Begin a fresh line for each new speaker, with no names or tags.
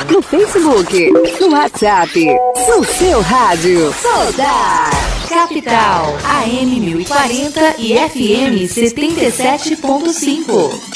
no Facebook, no WhatsApp, no seu rádio. Soldar.
Capital, AM 1040 e FM 77.5.